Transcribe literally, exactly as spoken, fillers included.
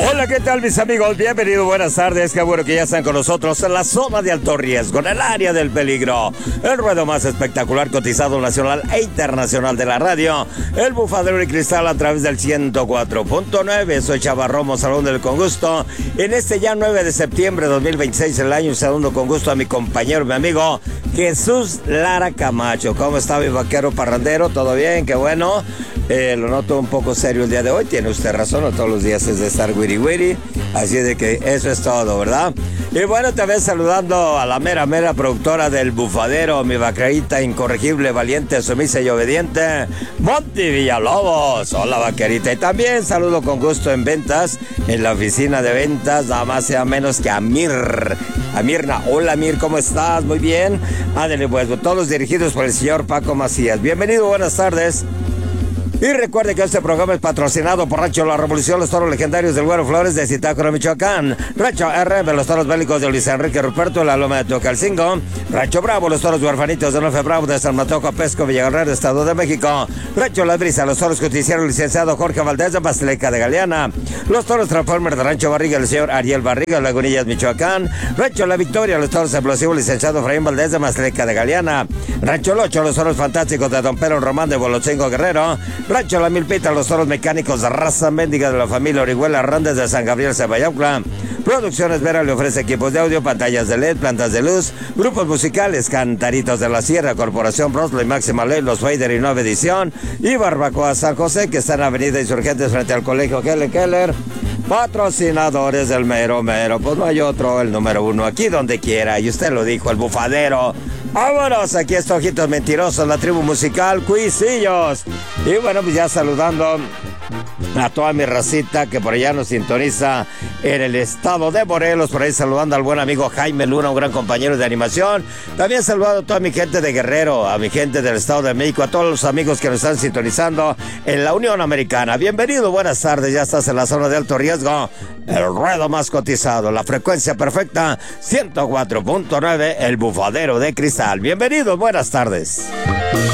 Hola, ¿qué tal mis amigos? Bienvenidos, buenas tardes, qué bueno que ya están con nosotros en la zona de alto riesgo, en el área del peligro, el ruedo más espectacular, cotizado nacional e internacional de la radio, el Bufadero de Cristal a través del ciento cuatro punto nueve, soy Chava Romo, saludando del con gusto, en este ya nueve de septiembre de dos mil veintiséis, el año, saludo con gusto a mi compañero, mi amigo, Jesús Lara Camacho. ¿Cómo está mi vaquero parrandero? ¿Todo bien? Qué bueno. Eh, lo noto un poco serio el día de hoy, tiene usted razón, no todos los días es de estar wiri wiri, así de que eso es todo, ¿verdad? Y bueno, también saludando a la mera mera productora del Bufadero, mi vaquerita incorregible, valiente, sumisa y obediente, Monty Villalobos. Hola vaquerita, y también saludo con gusto en ventas, en la oficina de ventas, nada más sea menos que a Mir, a Mirna. Hola Mir, ¿cómo estás? Muy bien. Ándale pues, todos dirigidos por el señor Paco Macías. Bienvenido, buenas tardes. Y recuerde que este programa es patrocinado por Rancho La Revolución, los toros legendarios del Güero Flores de Zitácuaro, Michoacán. Rancho R M, los toros bélicos de Luis Enrique Ruperto, la Loma de Tocalcingo. Rancho Bravo, los toros huerfanitos de Nofe Bravo de San Mateo Pesco, Villaguerrero, Estado de México. Rancho La Brisa, los toros justicieros, licenciado Jorge Valdés de Basteleca de Galeana. Los toros Transformers de Rancho Barriga, el señor Ariel Barriga, Lagunillas, Michoacán. Rancho La Victoria, los toros explosivos, licenciado Efraín Valdés de Basteleca de Galeana. Rancho Locho, los toros fantásticos de Don Pedro Román de Bolotzingo Guerrero. Rancho La Milpita, los toros mecánicos de raza mendiga de la familia Orihuela Hernández de San Gabriel Cebayaucla. Producciones Vera le ofrece equipos de audio, pantallas de L E D, plantas de luz, grupos musicales, Cantaritos de la Sierra, Corporación Brosley, Máxima Ley, Los Fader y Nueva Edición, y Barbacoa San José, que está en Avenida Insurgentes frente al Colegio Keller Keller. Patrocinadores del mero mero, pues no hay otro, el número uno aquí donde quiera, y usted lo dijo, el Bufadero. Vámonos, aquí está Ojitos Mentirosos, la tribu musical, Cuisillos. Y bueno, pues ya saludando a toda mi racita que por allá nos sintoniza en el estado de Morelos, por ahí saludando al buen amigo Jaime Luna, un gran compañero de animación. También saludando a toda mi gente de Guerrero, a mi gente del estado de México, a todos los amigos que nos están sintonizando en la Unión Americana. Bienvenido, buenas tardes, ya estás en la zona de alto riesgo, el ruedo más cotizado, la frecuencia perfecta, ciento cuatro punto nueve, el Bufadero de Cristal. Bienvenidos, buenas tardes.